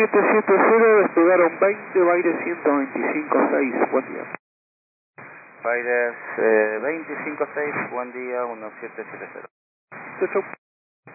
1770, despegaron 20, Baires 125.6, buen día. Baires 25.6, buen día, 1770. Chau, chau.